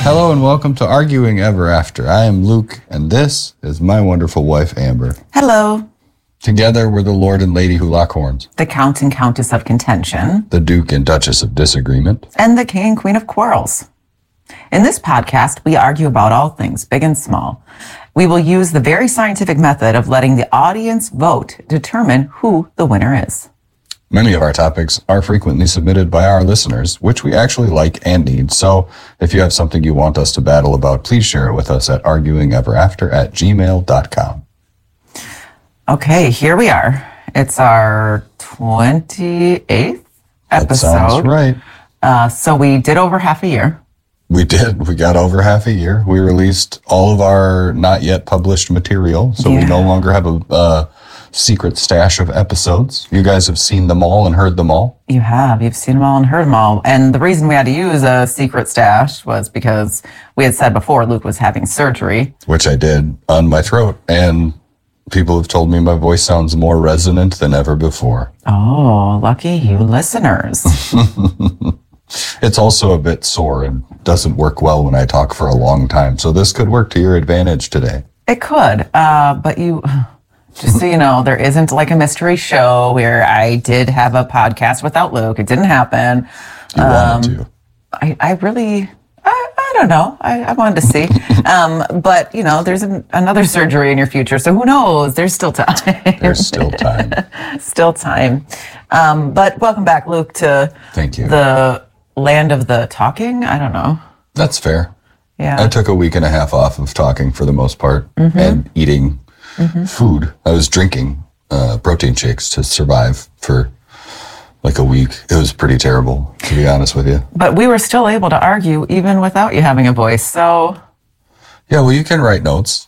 Hello and welcome to Arguing Ever After. I am Luke, and this is my wonderful wife, Amber. Hello. Together, we're the Lord and Lady Who Lock Horns, The Count and Countess of Contention, the Duke and Duchess of Disagreement, and the King and Queen of Quarrels. In this podcast, we argue about all things, big and small. We will use the very scientific method of letting the audience vote determine who the winner is. Many of our topics are frequently submitted by our listeners, which we actually like and need. So if you have something you want us to battle about, please share it with us at arguingeverafter@gmail.com. Okay, here we are. It's our 28th episode. That sounds right. So we did over half a year. We did. We got over half a year. We released all of our not yet published material, so we no longer have a secret stash of episodes. You guys have seen them all and heard them all. You have. You've seen them all and heard them all. And the reason we had to use a secret stash was because we had said before Luke was having surgery. Which I did on my throat, and people have told me my voice sounds more resonant than ever before. Oh, lucky you listeners. It's also a bit sore and doesn't work well when I talk for a long time. So this could work to your advantage today. It could, but you... Just so you know, there isn't like a mystery show where I did have a podcast without Luke. It didn't happen. You wanted to. I really, I don't know. I wanted to see. But, you know, there's another surgery in your future. So who knows? There's still time. There's still time. Still time. But welcome back, Luke, to Thank you. The land of the talking. I don't know. That's fair. Yeah. I took a week and a half off of talking for the most part and eating food. I was drinking protein shakes to survive for like a week. It was pretty terrible, to be honest with you. But we were still able to argue even without you having a voice. So yeah, well, you can write notes.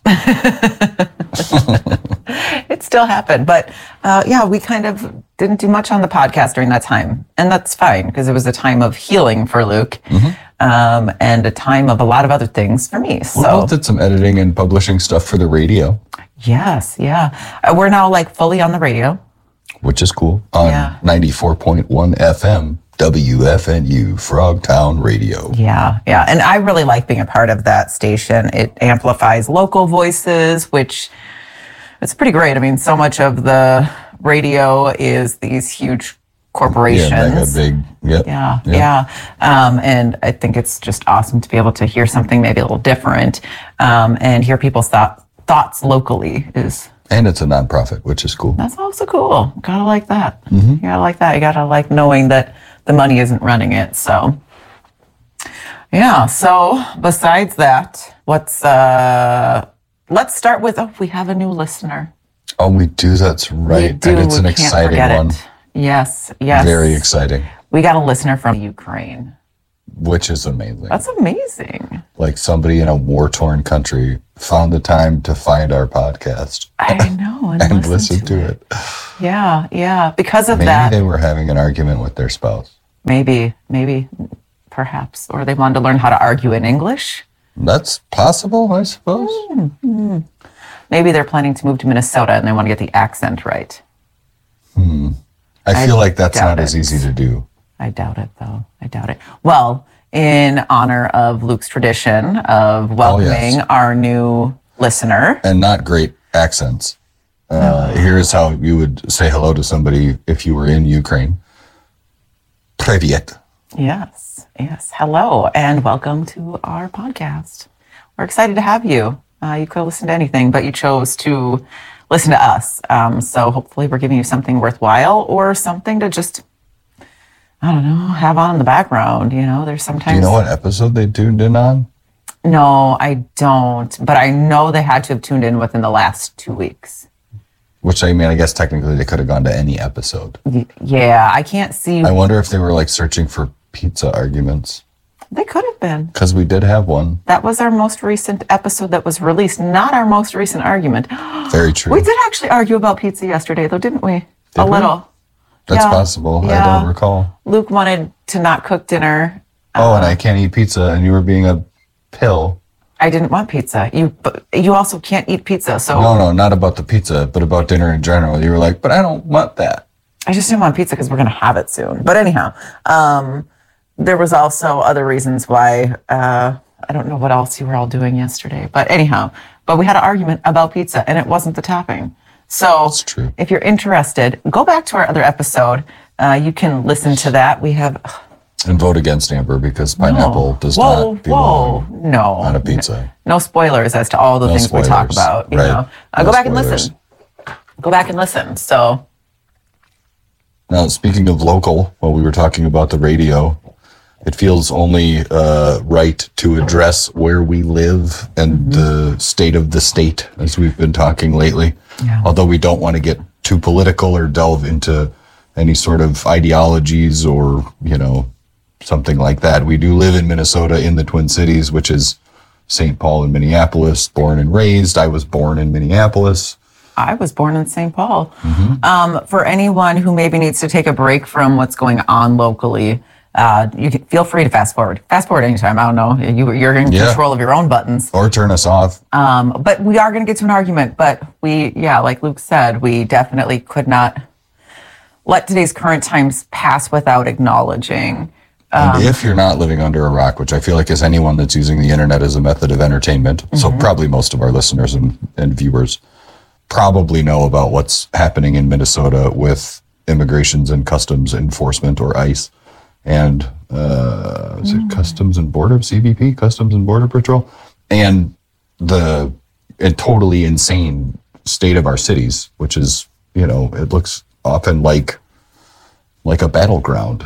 It still happened. But yeah, we kind of didn't do much on the podcast during that time. And that's fine because it was a time of healing for Luke and a time of a lot of other things for me. So We both did some editing and publishing stuff for the radio. yes, yeah. We're now like fully on the radio. Which is cool. On 94.1 FM, WFNU, Frogtown Radio. Yeah, yeah. And I really like being a part of that station. It amplifies local voices, which it's pretty great. I mean, so much of the radio is these huge corporations. Yeah, mega big. Yep. Yeah. And I think it's just awesome to be able to hear something maybe a little different and hear people's thoughts locally is... And it's a nonprofit, which is cool. That's also cool. Gotta like that. You gotta like that. You gotta like knowing that the money isn't running it. So, yeah. So besides that, let's start with, we have a new listener. Oh, we do. That's right. We do. And it's an We can't exciting forget one. it. Yes. Very exciting. We got a listener from Ukraine. Which is amazing. That's amazing. Like somebody in a war-torn country found the time to find our podcast. I know. And listen to it. Yeah. Because of Maybe that. they were having an argument with their spouse. Maybe, perhaps. Or they wanted to learn how to argue in English. That's possible, I suppose. Maybe they're planning to move to Minnesota and they want to get the accent right. I feel like that's doubt not as it. easy to do. I doubt it, though. I doubt it. Well, in honor of Luke's tradition of welcoming our new listener. And not great accents. Here's how you would say hello to somebody if you were in Ukraine. Привет. Yes. Hello, and welcome to our podcast. We're excited to have you. You could have listened to anything, but you chose to listen to us. So hopefully we're giving you something worthwhile or something to just, I don't know, have on in the background. You know, there's sometimes... Do you know what episode they tuned in on? No, I don't. But I know they had to have tuned in within the last 2 weeks. Which, I mean, I guess technically they could have gone to any episode. Yeah, I can't see... I wonder if they were like searching for pizza arguments. They could have been. Because we did have one. That was our most recent episode that was released, not our most recent argument. Very true. We did actually argue about pizza yesterday, though, didn't we? Did we? Little. That's possible. Yeah. I don't recall. Luke wanted to not cook dinner. And I can't eat pizza, and you were being a pill. I didn't want pizza. You also can't eat pizza, so... No, not about the pizza, but about dinner in general. You were like, but I don't want that. I just didn't want pizza because we're going to have it soon. But anyhow, there was also other reasons why I I don't know what else you were all doing yesterday, but anyhow, but we had an argument about pizza and it wasn't the topping. So That's true. if you're interested, go back to our other episode. You can listen to that. We have... And vote against Amber because pineapple does not belong on a pizza. No spoilers as to all the things we talk about. You know, go back and listen. Go back and listen. So now, speaking of local, while we were talking about the radio, it feels only right to address where we live and the state of the state, as we've been talking lately. Yeah. Although we don't want to get too political or delve into any sort of ideologies or, you know, something like that. We do live in Minnesota in the Twin Cities, which is St. Paul and Minneapolis, born and raised. I was born in Minneapolis. I was born in St. Paul. For anyone who maybe needs to take a break from what's going on locally, you can feel free to fast forward. Fast forward anytime. I don't know. You're in control of your own buttons. Or turn us off. But we are going to get to an argument. But like Luke said, we definitely could not let today's current times pass without acknowledging. And if you're not living under a rock, which I feel like is anyone that's using the internet as a method of entertainment, so probably most of our listeners and viewers probably know about what's happening in Minnesota with Immigrations and Customs Enforcement, or ICE, and is it Customs and Border, CBP, Customs and Border Patrol, and the totally insane state of our cities, which is, you know, it looks often like a battleground.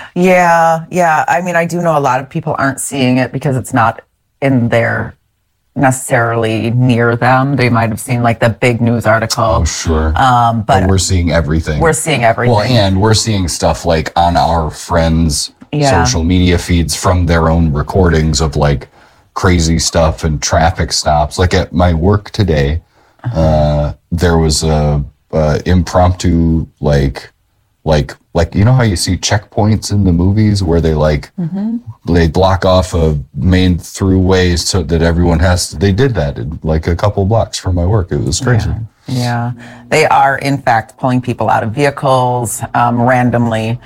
Yeah. I mean, I do know a lot of people aren't seeing it because it's not in their necessarily near them. They might have seen like the big news article. Oh, sure. But we're seeing everything. Well, and we're seeing stuff like on our friends' social media feeds from their own recordings of like crazy stuff and traffic stops. Like at my work today, there was a impromptu like you know how you see checkpoints in the movies where they they block off a main throughway so that everyone they did that in like a couple blocks from my work. It was crazy. Yeah. They are in fact pulling people out of vehicles randomly,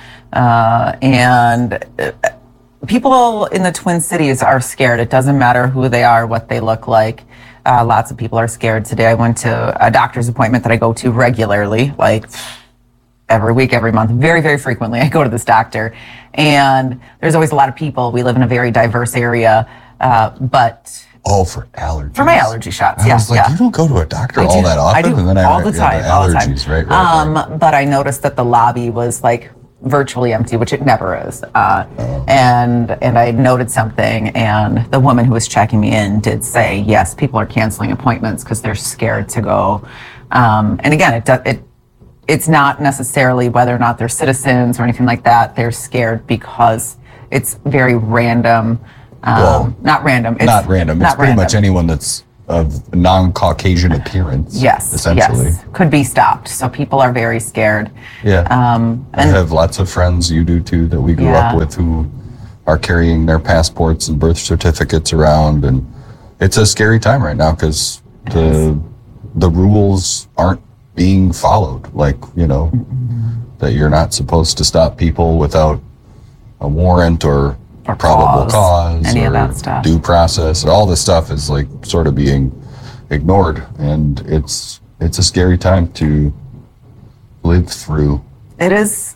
and people in the Twin Cities are scared. It doesn't matter who they are, what they look like. Lots of people are scared. Today I went to a doctor's appointment that I go to regularly, like every week, every month, very, very frequently. I go to this doctor, and there's always a lot of people. We live in a very diverse area, but all for allergies. For my allergy shots, I was like, you don't go to a doctor all that often? I do, and then all the time. Allergies, right. But I noticed that the lobby was like virtually empty, which it never is. And I noted something, and the woman who was checking me in did say, yes, people are canceling appointments because they're scared to go. And again, it's not necessarily whether or not they're citizens or anything like that. They're scared because it's very random. Not random. It's pretty much anyone that's of non-Caucasian appearance. Yes, essentially. Yes, could be stopped. So people are very scared. Yeah. I have lots of friends, you do too, that we grew up with who are carrying their passports and birth certificates around, and it's a scary time right now because the rules aren't being followed. Like, you know, that you're not supposed to stop people without a warrant or probable cause, any or of that stuff. Due process. All this stuff is like sort of being ignored, and it's a scary time to live through. It is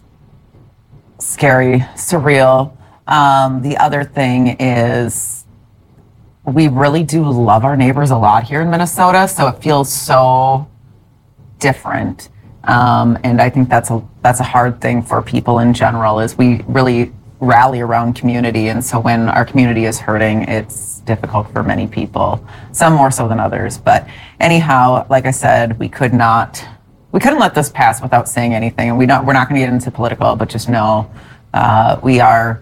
scary, surreal. The other thing is we really do love our neighbors a lot here in Minnesota, so it feels so different. And I think that's a hard thing for people in general, is we really rally around community, and so when our community is hurting, it's difficult for many people, some more so than others. But anyhow, like I said, we couldn't let this pass without saying anything, and we're not going to get into political, but just know we're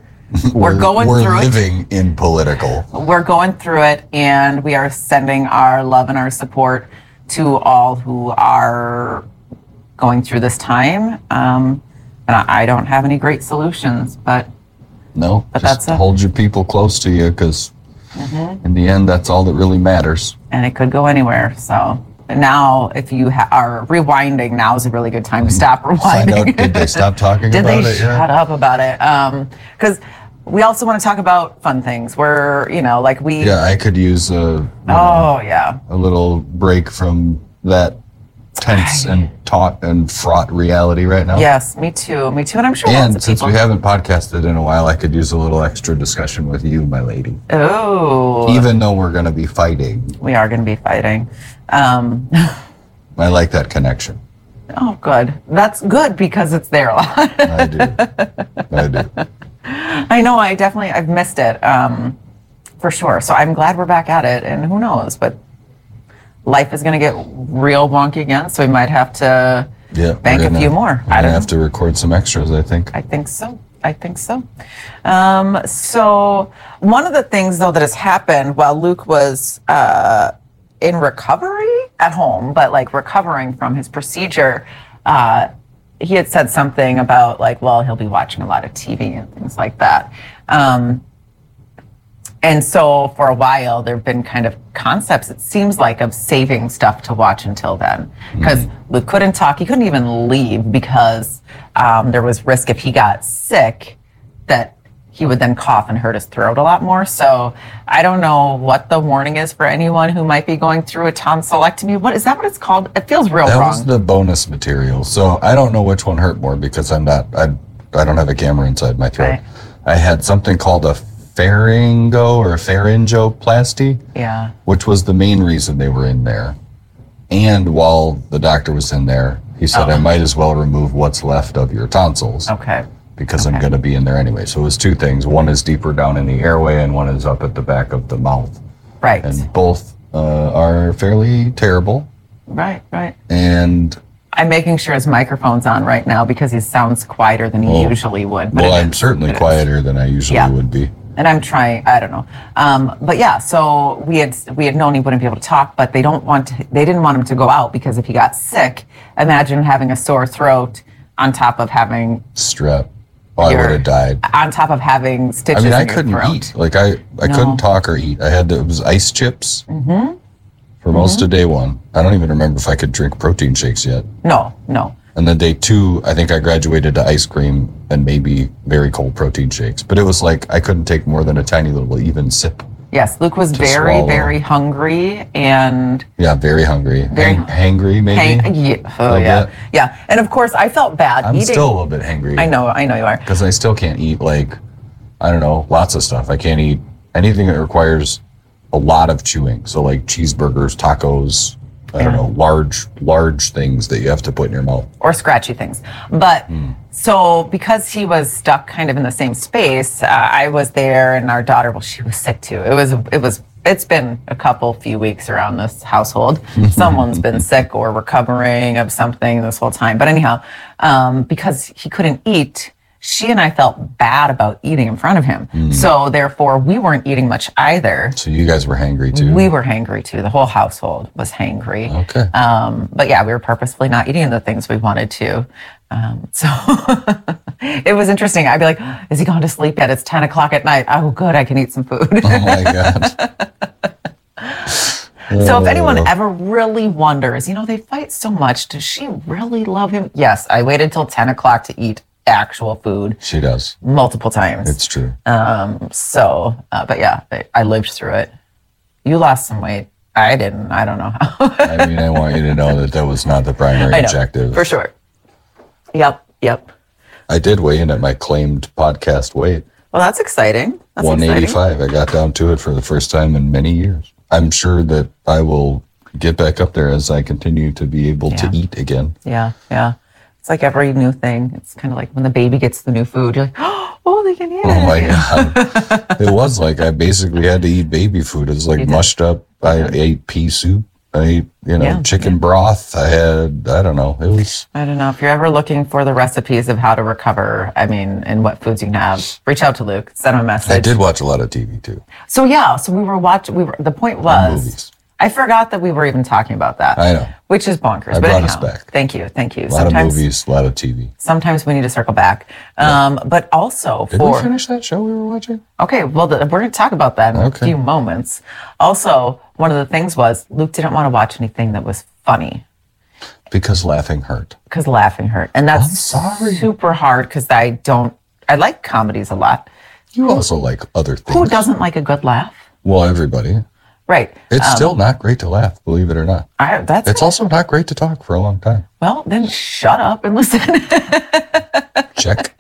living in political. We're going through it, and we are sending our love and our support to all who are going through this time. And I don't have any great solutions, but just hold your people close to you, because in the end, that's all that really matters. And it could go anywhere. So now, if you are rewinding, now is a really good time to stop rewinding. Find out, did they stop talking about it? Did they shut up about it? Because we also want to talk about fun things where, like we... Yeah, I could use a little break from that tense and taut and fraught reality right now. Yes, me too. And I'm sure lots And of since people... we haven't podcasted in a while, I could use a little extra discussion with you, my lady. Oh. Even though we're going to be fighting. We are going to be fighting. I like that connection. Oh, good. That's good because it's there a lot. I do. I know. I've missed it for sure. So I'm glad we're back at it. And who knows? But life is going to get real wonky again. So we might have to bank a few more. I don't have to record some extras, I think. I think so. So one of the things, though, that has happened while Luke was in recovery at home, but like recovering from his procedure, he had said something about like, well, he'll be watching a lot of TV and things like that. And so for a while, there have been kind of concepts, it seems like, of saving stuff to watch until then. Because Luke couldn't talk. He couldn't even leave because there was risk if he got sick that he would then cough and hurt his throat a lot more. So I don't know what the warning is for anyone who might be going through a tonsillectomy. What is that what it's called? It feels real wrong. That was the bonus material. So I don't know which one hurt more because I don't have a camera inside my throat. Right. I had something called a pharyngoplasty, which was the main reason they were in there. And while the doctor was in there, he said, I might as well remove what's left of your tonsils. Okay. Because I'm going to be in there anyway. So it was two things. One is deeper down in the airway and one is up at the back of the mouth. Right. And both are fairly terrible. Right. And I'm making sure his microphone's on right now because he sounds quieter than he usually would. Well, I'm certainly quieter than I usually would be. And I'm trying, I don't know. But yeah, so we had known he wouldn't be able to talk, but they didn't want him to go out because if he got sick, imagine having a sore throat on top of having strep. Oh, I would have died. On top of having stitches. I mean, I in your couldn't throat. eat. Like I couldn't talk or eat. It was ice chips for most of day one. I don't even remember if I could drink protein shakes yet. No. And then day two, I think I graduated to ice cream and maybe very cold protein shakes. But it was like I couldn't take more than a tiny little even sip. Yes, Luke was very, very hungry and... Yeah, very hungry. Hangry, maybe? Yeah. And of course, I felt bad I'm eating. still a little bit hangry. I know you are. Because I still can't eat, like, I don't know, lots of stuff. I can't eat anything that requires a lot of chewing. So, like, cheeseburgers, tacos, I don't know, large things that you have to put in your mouth. Or scratchy things. But so because he was stuck kind of in the same space, I was there and our daughter, well, she was sick too. It's been a few weeks around this household. Someone's been sick or recovering of something this whole time. But anyhow, because he couldn't eat, she and I felt bad about eating in front of him. So therefore, we weren't eating much either. So you guys were hangry too? We were hangry too. The whole household was hangry. Okay. But yeah, we were purposefully not eating the things we wanted to. So it was interesting. I'd be like, is he gone to sleep yet? It's 10 o'clock at night. Oh, good. I can eat some food. Oh my God. So if anyone ever really wonders, they fight so much. Does she really love him? Yes. I waited till 10 o'clock to eat actual food. She does. Multiple times. It's true. But yeah, I lived through it. You lost some weight. I didn't. I don't know how. I mean, I want you to know that was not the primary objective. For sure. Yep. I did weigh in at my claimed podcast weight. Well, that's exciting. 185. I got down to it for the first time in many years. I'm sure that I will get back up there as I continue to be able to eat again. Yeah. It's like every new thing. It's kind of like when the baby gets the new food, you're like, oh, they can eat it. Oh my God. It was like I basically had to eat baby food. It was like mushed up. I ate pea soup. I ate, chicken broth. I don't know. I don't know. If you're ever looking for the recipes of how to recover, and what foods you can have, reach out to Luke, send him a message. I did watch a lot of TV too. So we were watching, the point was, movies. I forgot that we were even talking about that. I know. Which is bonkers. I brought us back. Thank you. A lot of movies, a lot of TV. Sometimes we need to circle back. But also Did we finish that show we were watching? Okay, well, we're going to talk about that in a few moments. Also, one of the things was Luke didn't want to watch anything that was funny. Because laughing hurt. And that's super hard because I like comedies a lot. You also like other things. Who doesn't like a good laugh? Well, everybody. Right. It's still not great to laugh, believe it or not. It's also not great to talk for a long time. Well, then shut up and listen. Check.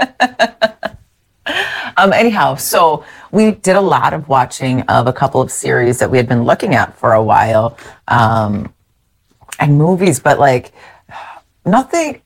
Anyhow, so we did a lot of watching of a couple of series that we had been looking at for a while, and movies, but like nothing.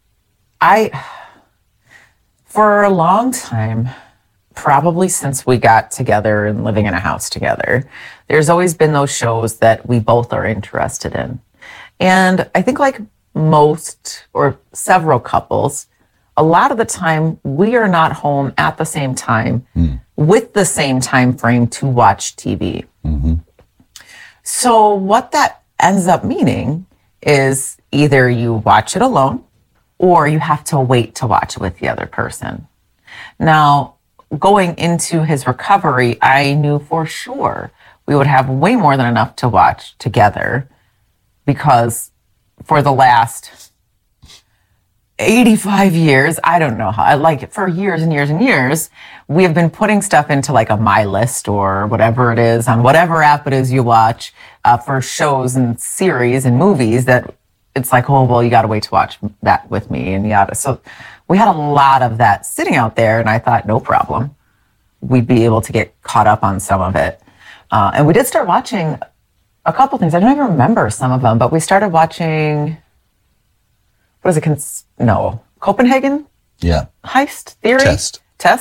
For a long time, probably since we got together and living in a house together, there's always been those shows that we both are interested in. And I think like most or several couples, a lot of the time we are not home at the same time with the same time frame to watch TV. Mm-hmm. So what that ends up meaning is either you watch it alone or you have to wait to watch it with the other person. Now, going into his recovery, I knew for sure we would have way more than enough to watch together because for the last 85 years, I don't know how, like for years and years and years, we have been putting stuff into like a My List or whatever it is on whatever app it is you watch for shows and series and movies that it's like, oh, well, you got to wait to watch that with me and yada. So we had a lot of that sitting out there and I thought, no problem. We'd be able to get caught up on some of it. And we did start watching a couple things. I don't even remember some of them, but we started watching, what is it? Copenhagen? Yeah. Heist Theory? Test.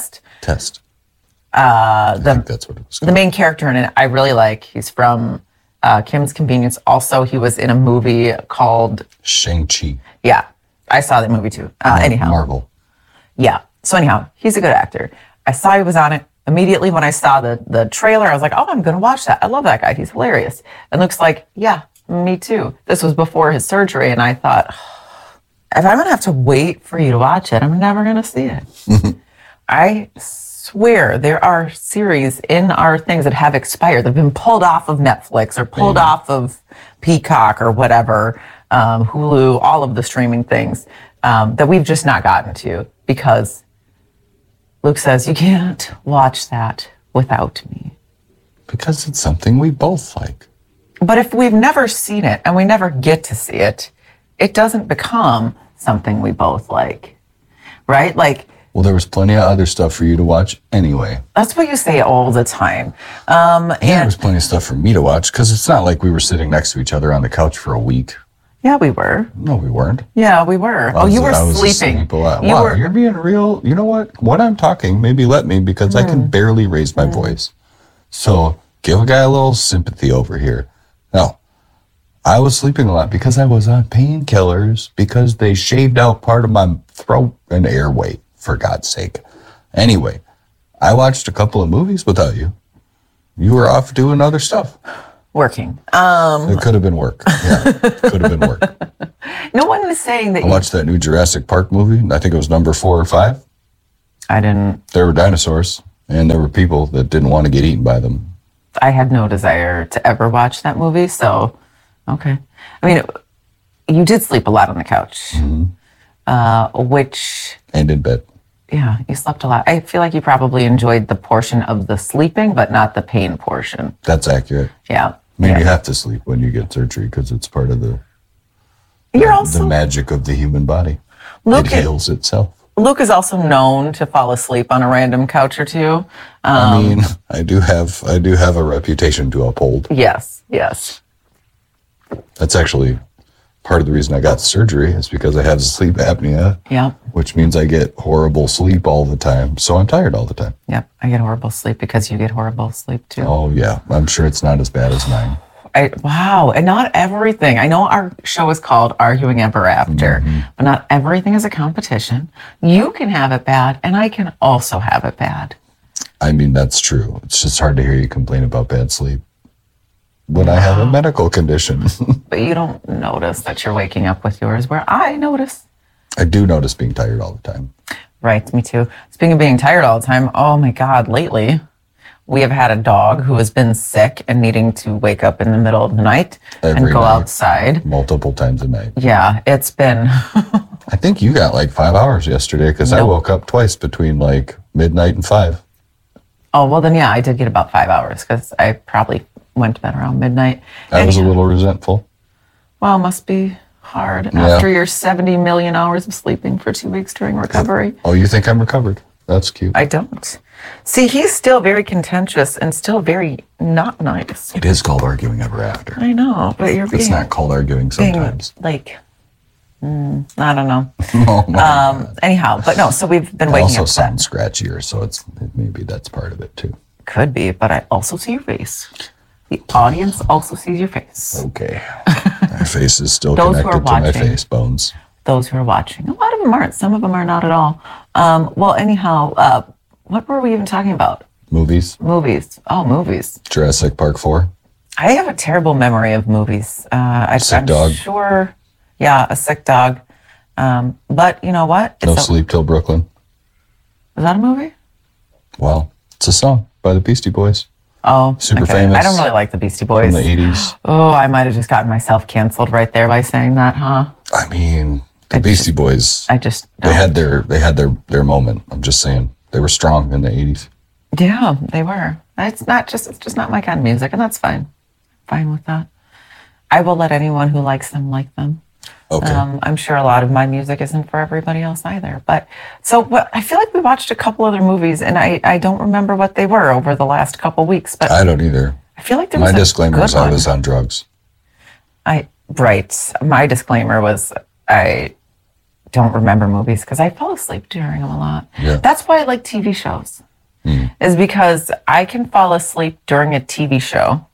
I think that's what it was called. The main character in it, I really like. He's from Kim's Convenience. Also, he was in a movie called Shang-Chi. Yeah, I saw that movie too. Anyhow. Marvel. Yeah. So anyhow, he's a good actor. I saw he was on it. Immediately when I saw the trailer, I was like, oh, I'm going to watch that. I love that guy. He's hilarious. And Luke's like, yeah, me too. This was before his surgery. And I thought, if I'm going to have to wait for you to watch it, I'm never going to see it. I swear there are series in our things that have expired, that have been pulled off of Netflix or pulled off of Peacock or whatever, Hulu, all of the streaming things that we've just not gotten to because Luke says, you can't watch that without me. Because it's something we both like. But if we've never seen it and we never get to see it, it doesn't become something we both like, right? Like, well, there was plenty of other stuff for you to watch anyway. That's what you say all the time. And there was plenty of stuff for me to watch because it's not like we were sitting next to each other on the couch for a week. Yeah, we were. No, we weren't. Yeah, we were. You were sleeping. Asleep a lot. Wow, you're being real. You know what? When I'm talking, maybe let me because I can barely raise my voice. So give a guy a little sympathy over here. No, I was sleeping a lot because I was on painkillers because they shaved out part of my throat and airway, for God's sake. Anyway, I watched a couple of movies without you. You were off doing other stuff. Working. It could have been work. Yeah, could have been work. No one is saying that I watched that new Jurassic Park movie. I think it was number 4 or 5. I didn't. There were dinosaurs, and there were people that didn't want to get eaten by them. I had no desire to ever watch that movie, so, okay. I mean, you did sleep a lot on the couch, which... And in bed. Yeah, you slept a lot. I feel like you probably enjoyed the portion of the sleeping, but not the pain portion. That's accurate. Yeah. I mean, you have to sleep when you get surgery because it's part of the magic of the human body. It heals itself. Luke is also known to fall asleep on a random couch or two. I mean, I do have a reputation to uphold. Yes. That's actually part of the reason I got surgery is because I have sleep apnea. Yeah. Which means I get horrible sleep all the time. So I'm tired all the time. Yep. I get horrible sleep because you get horrible sleep too. Oh, yeah. I'm sure it's not as bad as mine. Wow. And not everything. I know our show is called Arguing Ever After, but not everything is a competition. You can have it bad, and I can also have it bad. I mean, that's true. It's just hard to hear you complain about bad sleep when I have a medical condition. But you don't notice that you're waking up with yours, where I notice. I do notice being tired all the time. Right, me too. Speaking of being tired all the time, oh my God, lately we have had a dog who has been sick and needing to wake up in the middle of the night and go outside. Multiple times a night. Yeah, it's been... I think you got like 5 hours yesterday because I woke up twice between like midnight and 5. Oh, well then, yeah, I did get about 5 hours because I probably went to bed around midnight. I was a little resentful. Well, must be hard Yeah. after your 70 million hours of sleeping for 2 weeks during recovery. Oh, you think I'm recovered? That's cute. I don't. See, he's still very contentious and still very not nice. It is called arguing ever after. I know, but you're being... It's not called arguing sometimes. Like, I don't know. Oh my God. Anyhow, but no, so we've been It waking also up. sounds scratchier, so maybe that's part of it too. Could be, but I also see your face. The audience also sees your face. Okay. My face is still Those who are connected to my watching. face bones. Those who are watching. A lot of them aren't. Some of them are not at all. Well, anyhow, what were we even talking about? Movies. Movies. Oh, movies. Jurassic Park 4. I have a terrible memory of movies. I'm dog. sure. Yeah, A Sick Dog. But you know what? No Sleep Till Brooklyn. Was that a movie? Well, it's a song by the Beastie Boys Oh, Super okay. famous. I don't really like the Beastie from Boys. the 80s. Oh, I might have just gotten myself canceled right there by saying that, huh? I mean, the Beastie Boys, I just they don't. had their moment. I'm just saying. They were strong in the 80s. Yeah, they were. It's just not my kind of music, and that's fine. Fine with that. I will let anyone who likes them like them. Okay. I'm sure a lot of my music isn't for everybody else either. But I feel like we watched a couple other movies, and I don't remember what they were over the last couple weeks. But I don't either. I feel like there was My a disclaimer good is I one. was on drugs. Right. My disclaimer was I don't remember movies because I fall asleep during them a lot. Yeah. That's why I like TV shows. Is because I can fall asleep during a TV show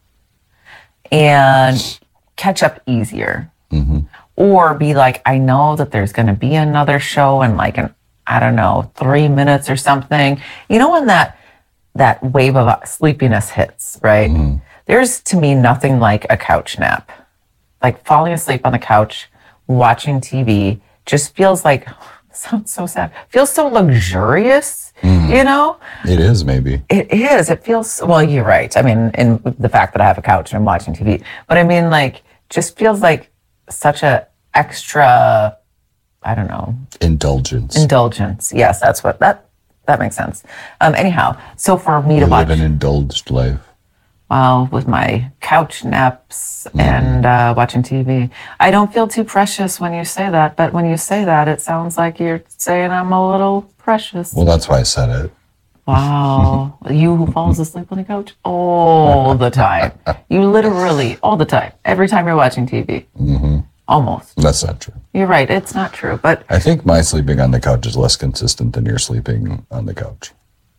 and catch up easier. Or be like, I know that there's going to be another show in like I don't know, 3 minutes or something. You know when that wave of sleepiness hits, right? There's to me nothing like a couch nap. Like falling asleep on the couch, watching TV just feels like, sounds so sad, feels so luxurious, you know? It is, maybe. It is. It feels, well, you're right. I mean, in the fact that I have a couch and I'm watching TV, but I mean, like, just feels like such a extra, I don't know. Indulgence. Indulgence. Yes, that's what, that makes sense. Anyhow, so for me to You watch, live an indulged life. well, with my couch naps and watching TV, I don't feel too precious when you say that, but when you say that, it sounds like you're saying I'm a little precious. Well, that's why I said it. Wow. You who falls asleep on the couch all the time. You literally, all the time. Every time you're watching TV. Almost. That's not true. You're right. It's not true. But I think my sleeping on the couch is less consistent than your sleeping on the couch.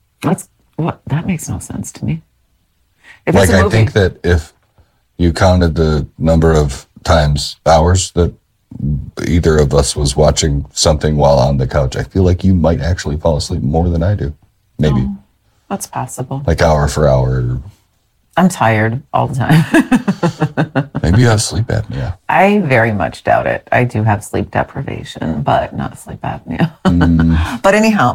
that makes no sense to me. If Like, it's a I movie, think that if you counted the number of hours that either of us was watching something while on the couch, I feel like you might actually fall asleep more than I do. Maybe. that's possible. Like hour for hour. I'm tired all the time. Maybe you have sleep apnea. I very much doubt it. I do have sleep deprivation, but not sleep apnea. But anyhow,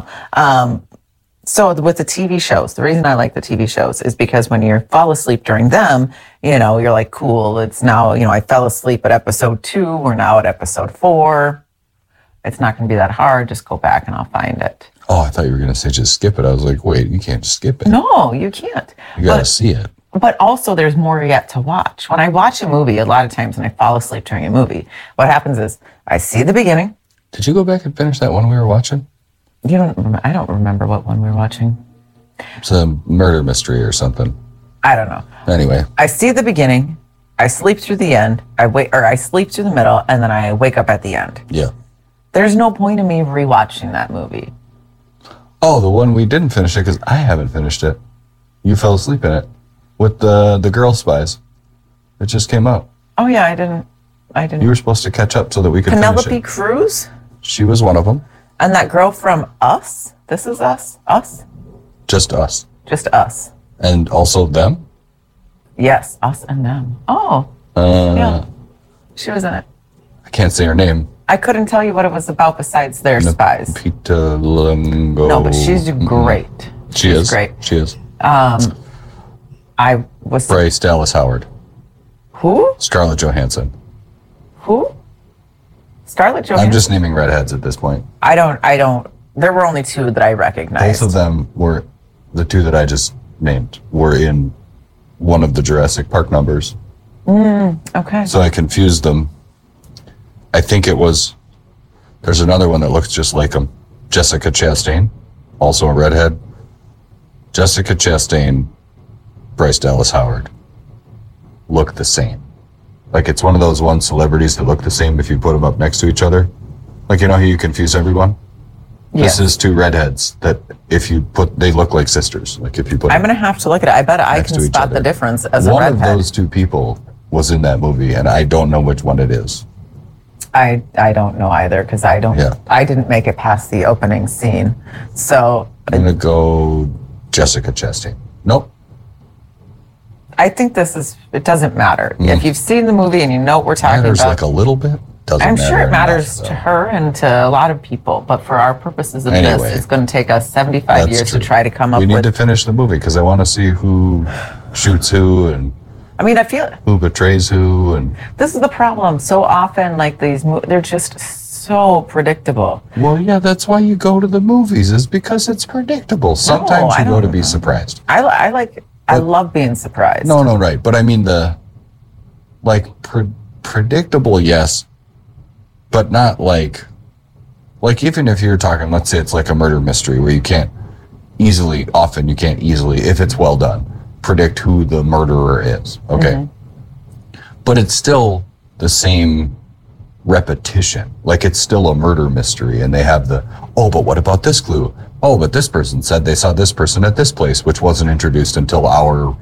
so with the TV shows, the reason I like the TV shows is because when you fall asleep during them, you know, you're like, cool, it's now, you know, I fell asleep at episode 2, we're now at episode 4. It's not going to be that hard. Just go back and I'll find it. Oh, I thought you were going to say just skip it. I was like, wait, you can't just skip it. No, you can't. You got to see it. But also there's more yet to watch. When I watch a movie, a lot of times when I fall asleep during a movie, what happens is I see the beginning. Did you go back and finish that one we were watching? I don't remember what one we were watching. It's a murder mystery or something. I don't know. Anyway, I see the beginning, I sleep through the end, I sleep through the middle, and then I wake up at the end. yeah. There's no point in me rewatching that movie. Oh, the one we didn't finish it because I haven't finished it. You fell asleep in it with the girl spies. It just came out. Oh yeah, I didn't. You were supposed to catch up so that we could finish Penelope it. Cruz She was one of them. and that girl from Us. This is Us. Us. Just us. Just Us. And also them? Yes, Us and them. Oh, yeah. She was in it. I can't say her name. I couldn't tell you what it was about besides their spies. Pita Lungo. No, but she's great. She She's is. great. She is. I was Bryce Dallas Howard. who? Scarlett Johansson. Who? Scarlett Johansson. I'm just naming redheads at this point. I don't. There were only 2 that I recognized. Both of them were the 2 that I just named were in one of the Jurassic Park numbers. Okay. So I confused them. I think it was, there's another one that looks just like them. Jessica Chastain, also a redhead. Jessica Chastain, Bryce Dallas Howard look the same. Like it's one of those one celebrities that look the same if you put them up next to each other. Like, you know how you confuse everyone? Yes. This is two redheads that if you put, they look like sisters. Like if you put I'm going to have to look at it. I bet I next can to each spot other. the difference as a one redhead. of those two people was in that movie, and I don't know which one it is. I don't know either because I didn't make it past the opening scene. So I'm gonna go Jessica Chastain. Nope. I think it doesn't matter. If you've seen the movie and you know what we're talking Matters about. like a little bit. Doesn't I'm matter sure it matters enough, to her and to a lot of people, but for our purposes of this, it's going to take us 75 years to try to come up We with. need to finish the movie because I want to see who shoots who and I mean, I feel who betrays who, and this is the problem. So often, like they're just so predictable. well, yeah, that's why you go to the movies, is because it's predictable. Sometimes I you go don't to be know. surprised. I love being surprised. No, right, but I mean predictable, yes, but not like even if you're talking, let's say it's like a murder mystery where you can't easily, if it's well done, predict who the murderer is. Okay. But it's still the same repetition. Like it's still a murder mystery and they have but what about this clue? Oh, but this person said they saw this person at this place, which wasn't introduced until hour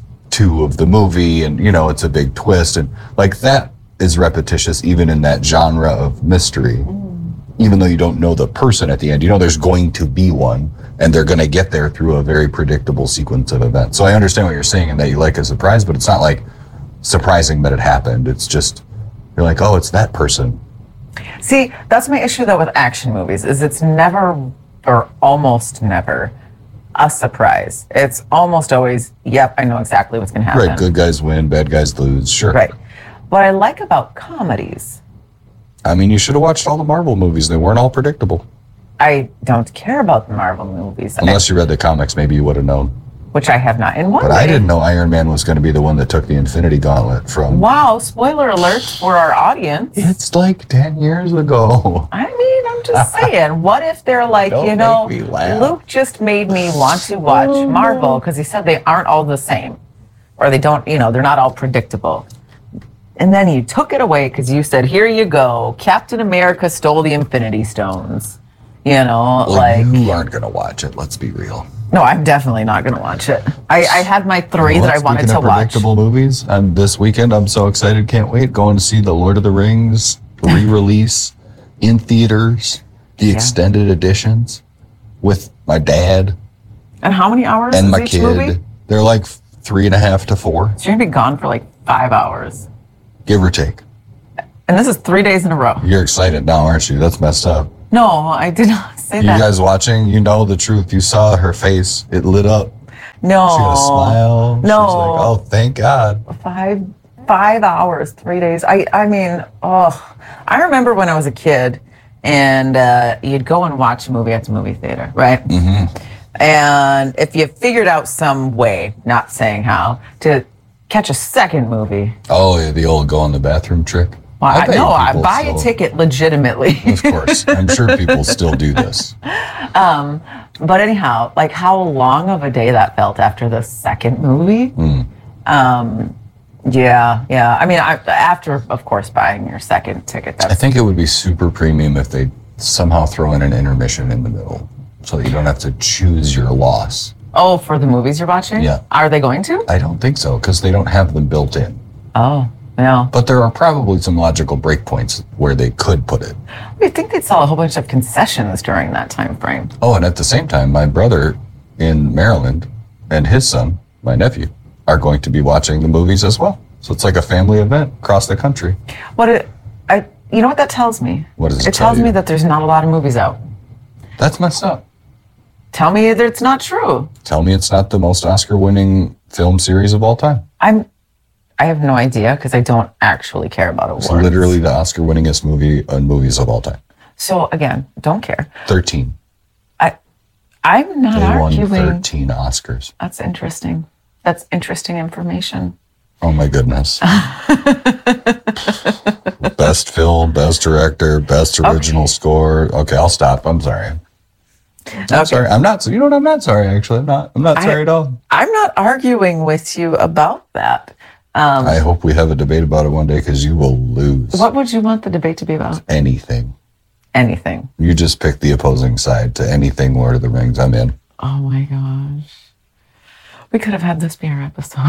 2 of the movie. And, it's a big twist. And like that is repetitious even in that genre of mystery. Even though you don't know the person at the end, there's going to be one and they're going to get there through a very predictable sequence of events. So I understand what you're saying and that you like a surprise, but it's not like surprising that it happened. It's just, you're like, oh, it's that person. See, that's my issue though with action movies is it's never or almost never a surprise. It's almost always, yep, I know exactly what's going to happen. Right, good guys win, bad guys lose, sure. Right. What I like about comedies, I mean, you should have watched all the Marvel movies. They weren't all predictable. I don't care about the Marvel movies. Unless you read the comics, maybe you would have known. Which I have not. In one But way, I didn't know Iron Man was going to be the one that took the Infinity Gauntlet from... Wow, spoiler alert for our audience. It's like 10 years ago. I mean, I'm just saying, what if they're like, Don't make me laugh. Luke just made me want to watch Marvel because he said they aren't all the same. Or they don't, they're not all predictable. And then you took it away because you said, here you go. Captain America stole the Infinity Stones. Well, you aren't going to watch it, let's be real. No, I'm definitely not going to watch it. I had my 3 that I wanted to Speaking of watch. predictable movies, this weekend, I'm so excited, can't wait, going to see The Lord of the Rings re-release in theaters, the extended editions with my dad And how many hours and is my each kid. movie? They're like 3.5 to 4, So you're going to be gone for like 5 hours. give or take. And this is 3 days in a row. You're excited now, aren't you? That's messed up. No, I did not say You that. guys watching, you know the truth. You saw her face. It lit up. No. She had a smile. No. She was like, oh, thank God. 5 hours, 3 days. I mean, I remember when I was a kid and you'd go and watch a movie at the movie theater, right? Mm-hmm. And if you figured out some way, not saying how, to catch a second movie. Oh, yeah, the old go in the bathroom trick. Well, I bet know, I people buy still- a ticket legitimately. Of course. I'm sure people still do this. But anyhow, like how long of a day that felt after the second movie. Yeah. I mean, after, of course, buying your second ticket. I think it would be super premium if they somehow throw in an intermission in the middle so that you don't have to choose your loss. Oh, for the movies you're watching? Yeah. Are they going to? I don't think so because they don't have them built in. Oh, yeah. But there are probably some logical breakpoints where they could put it. I think they'd sell a whole bunch of concessions during that time frame. Oh, and at the same time, my brother in Maryland and his son, my nephew, are going to be watching the movies as well. So it's like a family event across the country. You know what that tells me? What does it It tell tells you? me that there's not a lot of movies out. That's messed up. Tell me that it's not true. Tell me it's not the most Oscar-winning film series of all time. I have no idea because I don't actually care about awards. It's literally the Oscar-winningest movie in movies of all time. So again, don't care. 13. I'm not They won arguing. 13 Oscars. That's interesting. That's interesting information. Oh my goodness. Best film, best director, best original score. Okay, I'll stop. I'm sorry. I'm sorry. I'm not, you know what? I'm not sorry, actually. I'm not sorry at all. I'm not arguing with you about that. I hope we have a debate about it one day because you will lose. What would you want the debate to be about? Anything. Anything. You just pick the opposing side to anything Lord of the Rings. I'm in. Oh my gosh. We could have had this be our episode.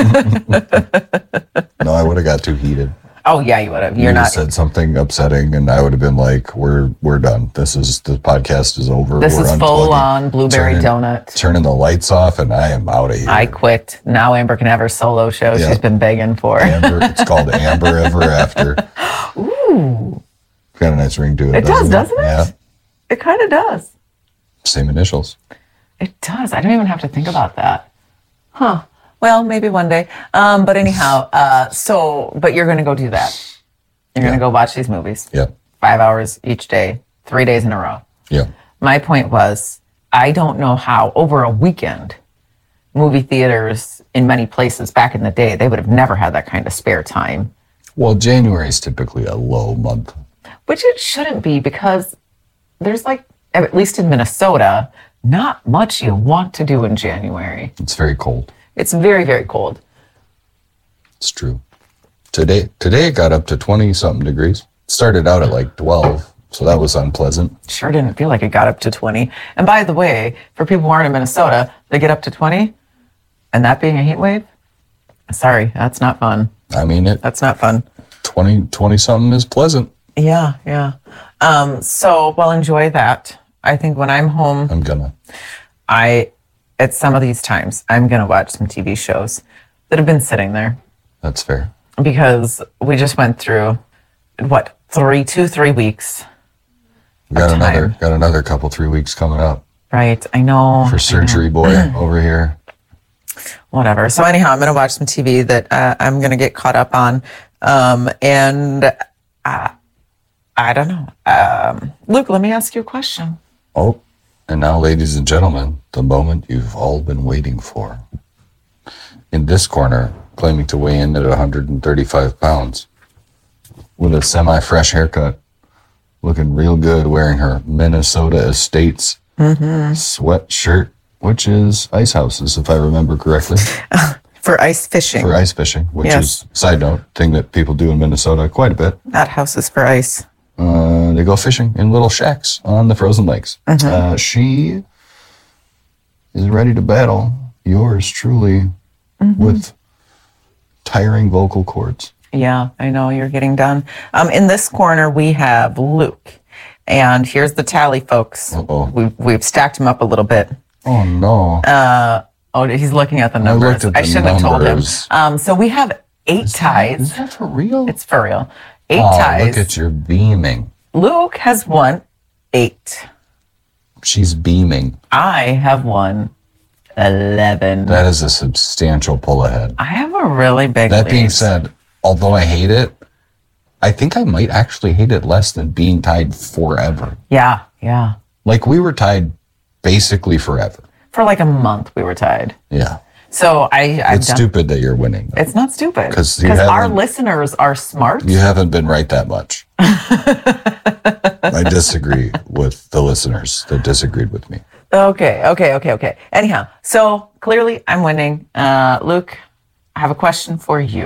No, I would have got too heated. Oh yeah, you would have. You You're not. said something upsetting, and I would have been like, "We're done. The podcast is over. This We're is full unplugging. on blueberry donut. Turning the lights off, and I am out of here." I quit. Now Amber can have her solo show. Yeah. She's been begging for. Amber, it's called Amber Ever After. Ooh, Got a nice ring to it. it does, doesn't it? Yeah, It kind of does. same initials. It does. I don't even have to think about that. Huh. Well, maybe one day. But anyhow, but you're going to go do that. You're going to go watch these movies. Yeah, 5 hours each day, 3 days in a row. yeah. My point was, I don't know how over a weekend, movie theaters in many places back in the day, they would have never had that kind of spare time. Well, January is typically a low month. Which it shouldn't be because there's like, at least in Minnesota, not much you want to do in January. It's very cold. It's very, very cold. It's true. Today it got up to 20-something degrees. Started out at like 12, so that was unpleasant. Sure didn't feel like it got up to 20. And by the way, for people who aren't in Minnesota, they get up to 20, and that being a heat wave, sorry, that's not fun. I mean, That's not fun. 20-something is pleasant. Yeah, yeah. So, well, enjoy that. I think when I'm home, I'm gonna. at some of these times, I'm going to watch some TV shows that have been sitting there That's fair. because we just went through, 3 weeks, Got another couple 3 weeks coming up right? I know. for Surgery Boy over here. Whatever. So anyhow, I'm going to watch some TV that I'm going to get caught up on. And I don't know. Luke, let me ask you a question. Oh, and now, ladies and gentlemen, the moment you've all been waiting for. In this corner, claiming to weigh in at 135 pounds, with a semi-fresh haircut, looking real good, wearing her Minnesota Estates sweatshirt, which is Ice Houses, if I remember correctly. For ice fishing. For ice fishing, which Yes. is, side note, thing that people do in Minnesota quite a bit. Not houses for ice. They go fishing in little shacks on the frozen lakes. She is ready to battle yours truly with tiring vocal cords. Yeah, I know you're getting done. In this corner, we have Luke. And here's the tally, folks. Uh-oh. We've stacked him up a little bit. Oh, no. Oh, he's looking at the numbers. looked at the shouldn't have told him. numbers. So we have 8 ties. Is that for real? It's for real. 8 oh, ties. look at your beaming. Luke has won 8. She's beaming. I have won 11. That is a substantial pull ahead. I have a really big That lead. being said, although I hate it, I think I might actually hate it less than being tied forever. Yeah, yeah. Like, we were tied basically forever. For like a month, we were tied. Yeah. So I've It's done. stupid that you're winning. It's not stupid 'Cause you our haven't- listeners are smart. You haven't been right that much. I disagree with the listeners that disagreed with me. Okay. Anyhow, so clearly I'm winning. Luke, I have a question for you.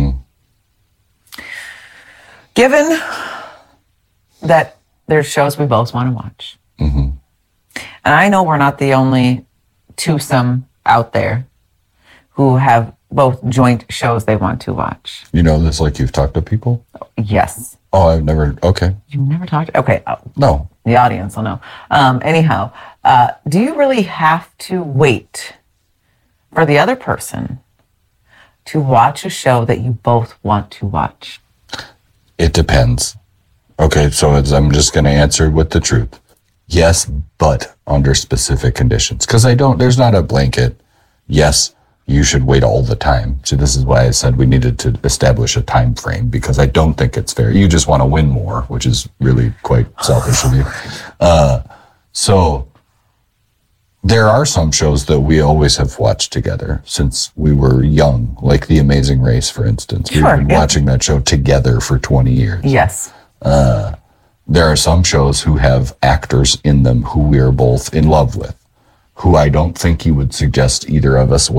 Given that there's shows we both want to watch, and I know we're not the only twosome out there who have both joint shows they want to watch. You know this like you've talked to people? Yes. Oh, I've never. Okay. You've never talked? Okay. No. The audience will know. Anyhow, do you really have to wait for the other person to watch a show that you both want to watch? It depends. Okay, so I'm just going to answer with the truth. Yes, but under specific conditions. Because there's not a blanket, yes, you should wait all the time. So this is why I said we needed to establish a time frame, because I don't think it's fair. You just want to win more, which is really quite selfish of you. So there are some shows that we always have watched together since we were young, like The Amazing Race, for instance. We've been watching that show together for 20 years. Yes. There are some shows who have actors in them who we are both in love with, who I don't think you would suggest either of us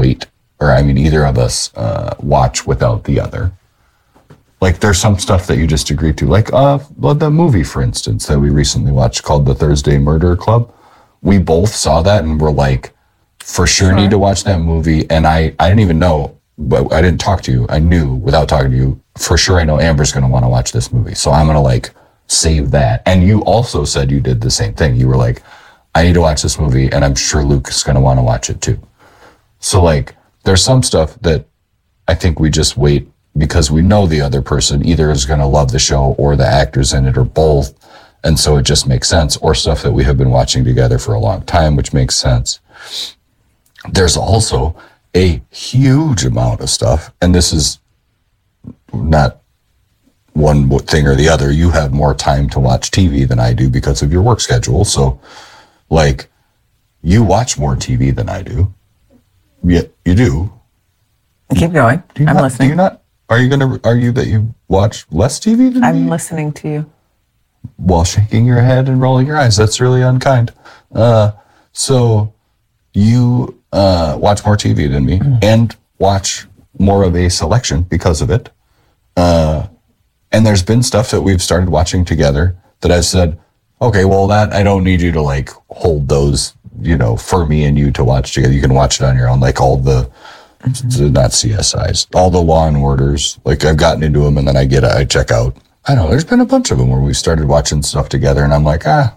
watch without the other. Like, there's some stuff that you just agree to, like the movie, for instance, that we recently watched called The Thursday Murder Club. We both saw that and were like, for sure need to watch that movie. And I didn't even know, but I didn't talk to you. I knew without talking to you, for sure I know Amber's going to want to watch this movie. So I'm going to like save that. And you also said you did the same thing. You were like, I need to watch this movie and I'm sure Luke is going to want to watch it too. So like, there's some stuff that I think we just wait because we know the other person either is going to love the show or the actors in it or both. And so it just makes sense, or stuff that we have been watching together for a long time, which makes sense. There's also a huge amount of stuff, and this is not one thing or the other. You have more time to watch TV than I do because of your work schedule. So like, you watch more TV than I do. Yeah, you do. Keep going. I'm listening. Are you going to argue that you watch less TV than me? I'm listening to you. While shaking your head and rolling your eyes. That's really unkind. So you watch more TV than me and watch more of a selection because of it. And there's been stuff that we've started watching together that I've said, okay, well, that I don't need you to like hold those, for me and you to watch together. You can watch it on your own, like all the not CSIs, all the Law and Orders. Like, I've gotten into them and then I check out. I don't know. There's been a bunch of them where we started watching stuff together, and I'm like, and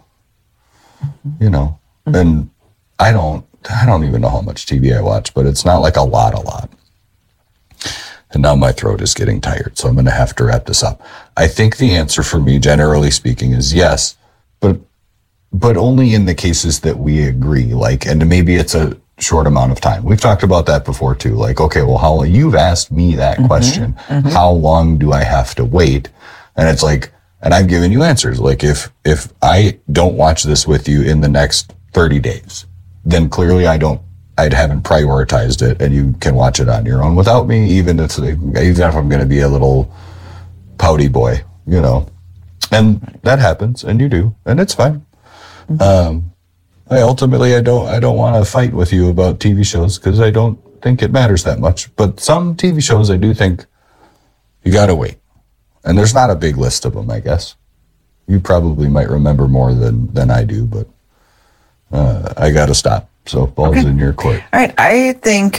I don't even know how much TV I watch, but it's not like a lot. And now my throat is getting tired, so I'm going to have to wrap this up. I think the answer for me, generally speaking, is yes, but only in the cases that we agree. Like, and maybe it's a short amount of time. We've talked about that before too. Like, okay, well, you've asked me that question. How long do I have to wait? And it's like, and I've given you answers. Like, if I don't watch this with you in the next 30 days, then clearly I haven't prioritized it, and you can watch it on your own without me, even if I'm going to be a little pouty boy, and that happens, and you do, and it's fine. I don't want to fight with you about TV shows because I don't think it matters that much. But some TV shows I do think you got to wait. And there's not a big list of them, I guess. You probably might remember more than I do, but I got to stop. So ball's in your court. All right. I think,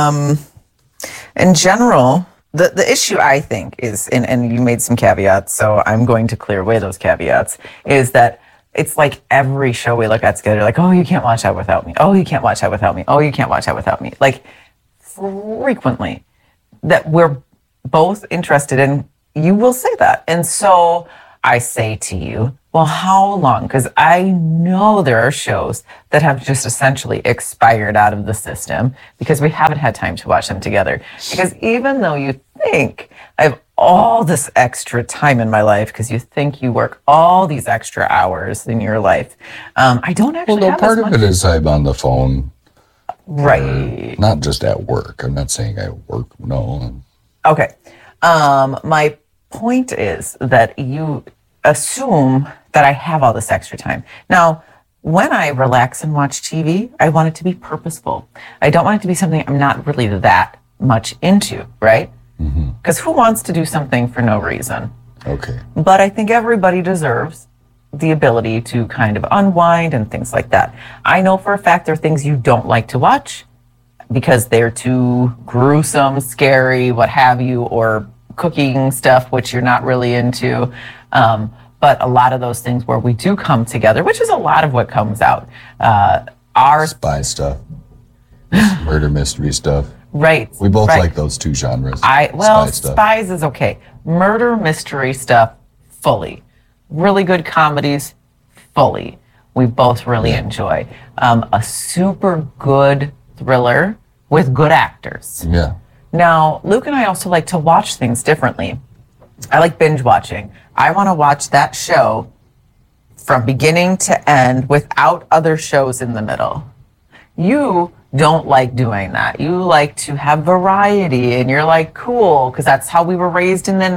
in general, the issue, I think, is, and you made some caveats, so I'm going to clear away those caveats, is that it's like every show we look at together, like, oh, you can't watch that without me. Oh, you can't watch that without me. Oh, you can't watch that without me. Like, frequently, that we're both interested in, you will say that. And so I say to you, well, how long? Because I know there are shows that have just essentially expired out of the system because we haven't had time to watch them together. Because even though you think I have all this extra time in my life, because you think you work all these extra hours in your life, I don't actually have part of it is I'm on the phone. Right. Not just at work. I'm not saying I work, no. Okay. My point is that you assume that I have all this extra time. Now, when I relax and watch TV, I want it to be purposeful. I don't want it to be something I'm not really that much into, right? Because who wants to do something for no reason? Okay. But I think everybody deserves the ability to kind of unwind and things like that. I know for a fact there are things you don't like to watch because they're too gruesome, scary, what have you, or cooking stuff, which you're not really into. But a lot of those things where we do come together, which is a lot of what comes out, are spy stuff, murder mystery stuff. Right. We both like those two genres. Spies is okay. Murder mystery stuff, fully. Really good comedies, fully. We both really enjoy. A super good thriller with good actors. Yeah. Now, Luke and I also like to watch things differently. I like binge watching. I want to watch that show from beginning to end without other shows in the middle. You don't like doing that. You like to have variety, and you're like, cool, because that's how we were raised in the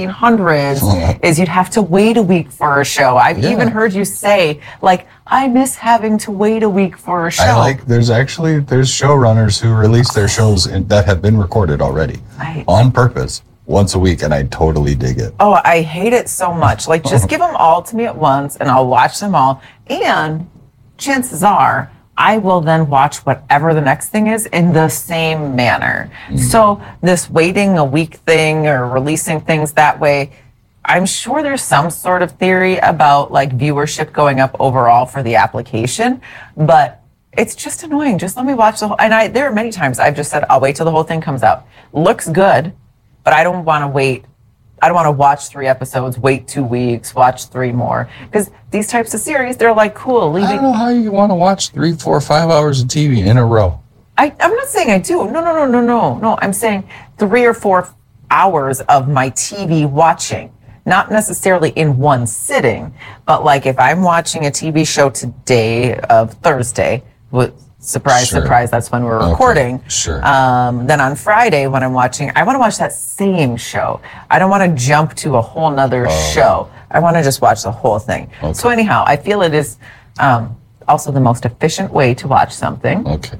1900s, is you'd have to wait a week for a show. I've even heard you say, like, I miss having to wait a week for a show. There's showrunners who release their shows that have been recorded already on purpose once a week, and I totally dig it. Oh, I hate it so much. Like, just give them all to me at once, and I'll watch them all. And chances are, I will then watch whatever the next thing is in the same manner. So this waiting a week thing or releasing things that way, I'm sure there's some sort of theory about like viewership going up overall for the application, but it's just annoying. Just let me watch the whole, and there are many times I've just said, I'll wait till the whole thing comes out. Looks good, but I don't want to wait. I don't want to watch 3 episodes, wait 2 weeks, watch 3 more. Because these types of series, they're like, cool. I don't know how you want to watch 3, 4, 5 hours of TV in a row. I'm not saying I do. No. I'm saying 3 or 4 hours of my TV watching. Not necessarily in one sitting, but like if I'm watching a TV show today of Thursday, surprise, that's when we're recording. Sure. Then on Friday when I'm watching, I want to watch that same show. I don't want to jump to a whole nother show. I want to just watch the whole thing. Okay. So anyhow, I feel it is also the most efficient way to watch something. Okay.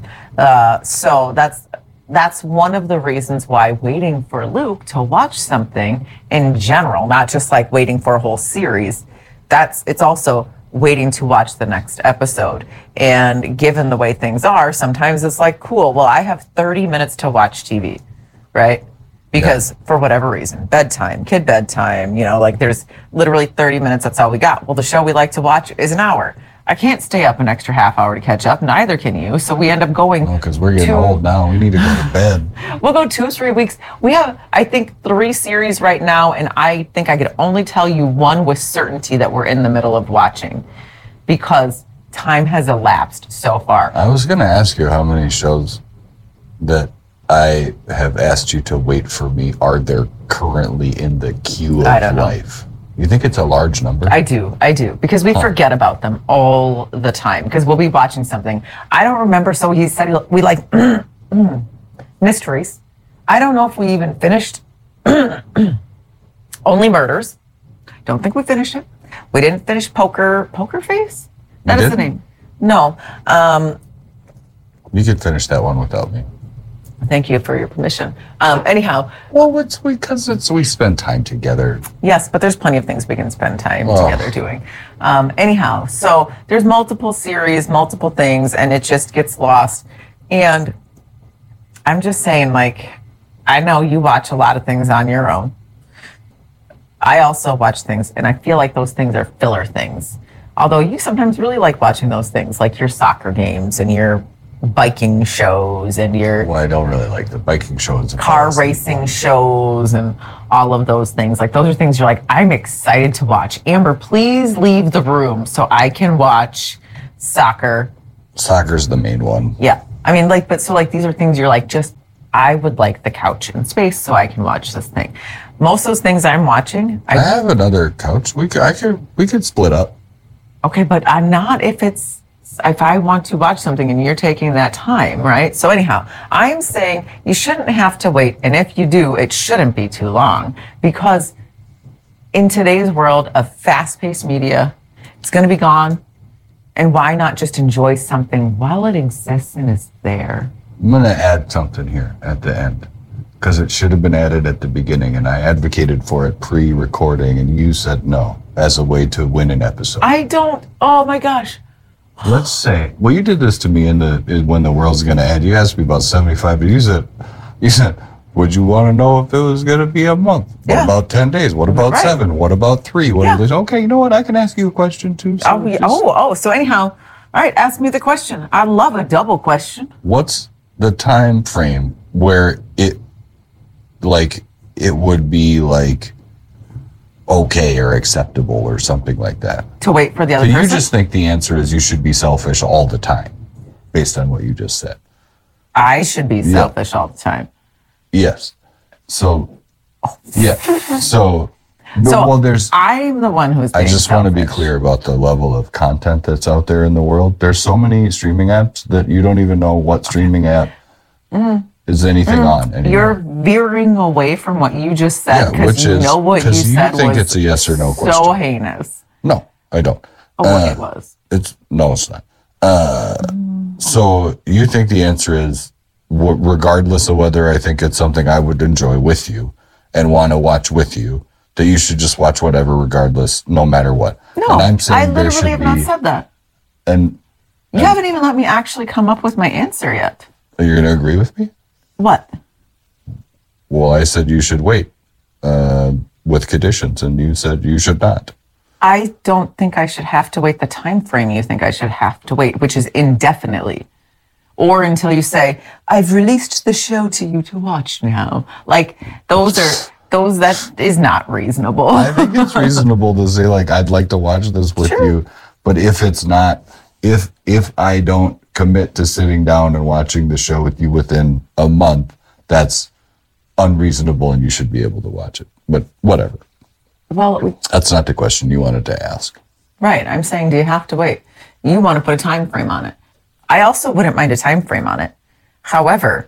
So that's one of the reasons why waiting for Luke to watch something in general, not just like waiting for a whole series, it's also waiting to watch the next episode. And given the way things are, sometimes it's like, cool, well, I have 30 minutes to watch TV, right? Because for whatever reason, kid bedtime, like there's literally 30 minutes, that's all we got. Well, the show we like to watch is an hour. I can't stay up an extra half hour to catch up, neither can you. So we end up going. No, because we're getting old now. We need to go to bed. We'll go 2 or 3 weeks. We have, I think, 3 series right now, and I think I could only tell you one with certainty that we're in the middle of watching because time has elapsed so far. I was going to ask you how many shows that I have asked you to wait for me are there currently in the queue of life? You think it's a large number? I do, because we forget about them all the time, because we'll be watching something. I don't remember, so he said we like mysteries. I don't know if we even finished Only Murders. Don't think we finished it. We didn't finish Poker Face? That is the name. No. You could finish that one without me. Thank you for your permission. Anyhow. Well, it's because we spend time together. Yes, but there's plenty of things we can spend time together doing. Anyhow, so there's multiple series, multiple things, and it just gets lost. And I'm just saying, like, I know you watch a lot of things on your own. I also watch things, and I feel like those things are filler things. Although you sometimes really like watching those things, like your soccer games and your biking shows and your I don't really like the biking shows, car racing shows, and all of those things. Like those are things you're like, I'm excited to watch. Amber, please leave the room so I can watch soccer. Soccer's the main one. Yeah, I mean, like, but so like these are things you're like, just I would like the couch and space so I can watch this thing. Most of those things I'm watching, I have another couch. We could split up. Okay, but I'm not if I want to watch something and you're taking that time, right? So anyhow, I'm saying you shouldn't have to wait. And if you do, it shouldn't be too long, because in today's world of fast-paced media, it's going to be gone. And why not just enjoy something while it exists and is there? I'm going to add something here at the end, because it should have been added at the beginning, and I advocated for it pre-recording, and you said no as a way to win an episode. Oh my gosh. Let's say, well, you did this to me when the world's going to end. You asked me about 75, but you said, would you want to know if it was going to be a month? What about 10 days? What about 7? What about 3? Okay, you know what? I can ask you a question too. So so anyhow, all right, ask me the question. I love a double question. What's the time frame where it would be like okay or acceptable or something like that? To wait for the other person? You just think the answer is you should be selfish all the time, based on what you just said. I should be selfish all the time. Yes. So, yeah. So, So well, there's. I'm the one who's. I being just want to be selfish. clear about the level of content that's out there in the world. There's so many streaming apps that you don't even know what streaming app is anything on anymore. You're veering away from what you just said because you know what you because you said think was it's a yes or no so question. heinous. No, I don't. Oh, it was. It's not. So you think the answer is, regardless of whether I think it's something I would enjoy with you and want to watch with you, that you should just watch whatever, regardless, no matter what. No, and I'm saying I there literally should have not be, said that. and You haven't even let me actually come up with my answer yet. you're going to agree with me? What? Well, I said you should wait with conditions, and you said you should not. I don't think I should have to wait the time frame you think I should have to wait, which is indefinitely. Or until you say, I've released the show to you to watch now. Like, that is not reasonable. I think it's reasonable to say, like, I'd like to watch this with you, but if it's not, if I don't commit to sitting down and watching the show with you within a month, that's unreasonable and you should be able to watch it. But whatever. Well, That's not the question you wanted to ask. right. I'm saying, do you have to wait? You want to put a time frame on it. I also wouldn't mind a time frame on it. However,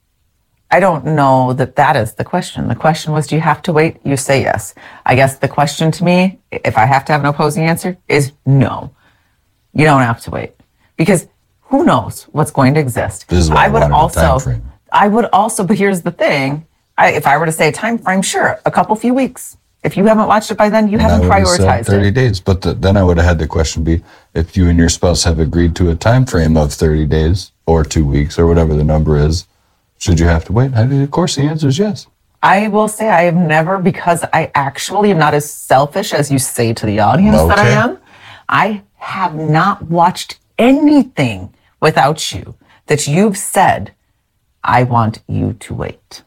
I don't know that is the question. The question was, do you have to wait? You say yes. I guess the question to me, if I have to have an opposing answer, is no. You don't have to wait. Because who knows what's going to exist. This is why I wanted a time frame. I would also, but here's the thing. If I were to say a time frame, sure, a few weeks. If you haven't watched it by then, you haven't I would've said prioritized 30 it. days. But then I would have had the question be, if you and your spouse have agreed to a time frame of 30 days or 2 weeks or whatever the number is, should you have to wait? Of course, the answer is yes. I will say I have never, because I actually am not as selfish as you say to the audience that I Okay. am. I have not watched anything without you that you've said, I want you to wait.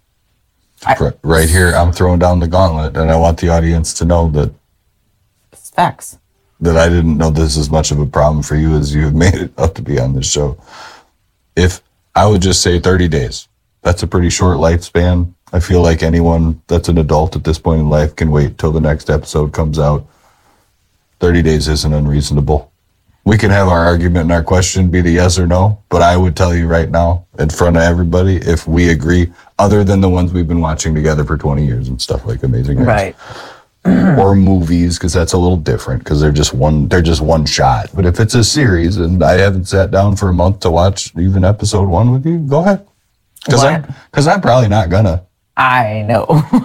Right here, I'm throwing down the gauntlet, and I want the audience to know that It's facts. I didn't know this is much of a problem for you as you have made it up to be on this show. If I would just say 30 days, that's a pretty short lifespan. I feel like anyone that's an adult at this point in life can wait till the next episode comes out. 30 days isn't unreasonable. We can have our argument and our question be the yes or no, but I would tell you right now, in front of everybody, if we agree, other than the ones we've been watching together for 20 years and stuff like Amazing Race. Right. Or movies, because that's a little different, because they're just one shot. But if it's a series and I haven't sat down for a month to watch even episode 1 with you, go ahead. Because I'm probably not gonna. I know.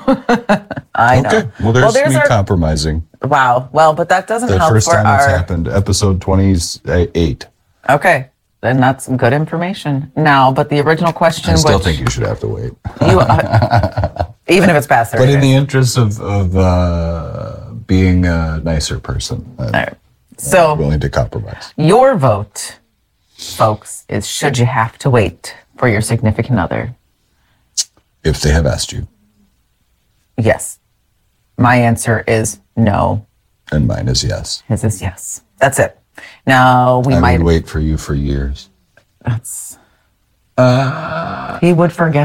I know. Okay. Well, there's me compromising. Wow. Well, but that doesn't The help first for time our... it's happened, episode 28. Okay. Then that's some good information. Now, but the original question I still which think you should have to wait. you, even if it's past 30 But in days. the interest of being a nicer person, I'm All right. So willing to compromise. your vote, folks, is should you have to wait for your significant other? If they have asked you, Yes. My answer is no. and mine is yes. His is yes. That's it. Now we I might. would wait for you for years. That's. He would forget